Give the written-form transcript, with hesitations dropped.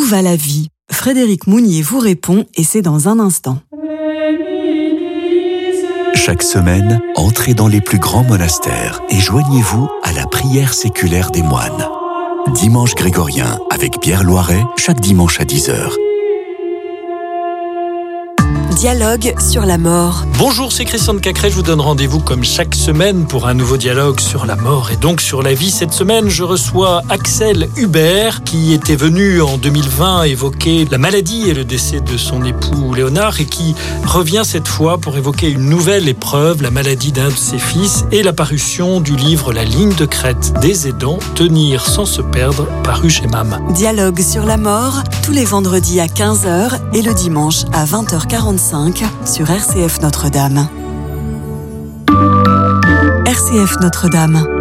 va la vie ? Frédéric Mounier vous répond et c'est dans un instant. Chaque semaine, entrez dans les plus grands monastères et joignez-vous à la prière séculaire des moines. Dimanche grégorien avec Pierre Loiret, chaque dimanche à 10h. Dialogue sur la mort. Bonjour, c'est Christian de Cacré, je vous donne rendez-vous comme chaque semaine pour un nouveau dialogue sur la mort et donc sur la vie. Cette semaine, je reçois Axel Hubert qui était venu en 2020 évoquer la maladie et le décès de son époux Léonard et qui revient cette fois pour évoquer une nouvelle épreuve, la maladie d'un de ses fils et la parution du livre La ligne de crête des aidants, tenir sans se perdre, paru chez MAM. Dialogue sur la mort, tous les vendredis à 15h et le dimanche à 20h45 sur RCF Notre-Dame. RCF Notre-Dame.